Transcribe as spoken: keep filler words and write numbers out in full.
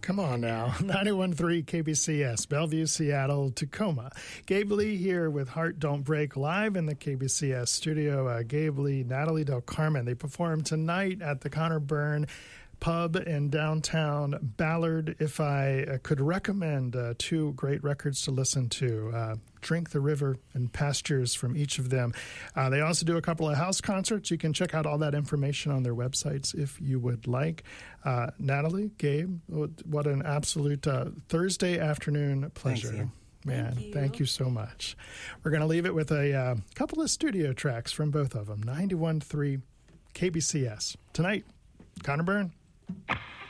Come on now. ninety-one point three K B C S, Bellevue, Seattle, Tacoma. Gabe Lee here with Heart Don't Break live in the K B C S studio. Uh, Gabe Lee, Natalie Del Carmen. They perform tonight at the Connor Byrne Pub in downtown Ballard. If I uh, could recommend uh, two great records to listen to, uh, Drink the River and Pastures from each of them. Uh, they also do a couple of house concerts. You can check out all that information on their websites if you would like. Uh, Natalie, Gabe, what an absolute uh, Thursday afternoon pleasure. Thanks, Ian. Man, Thank you. thank you so much. We're going to leave it with a uh, couple of studio tracks from both of them, ninety-one point three K B C S. Tonight, Connor Byrne.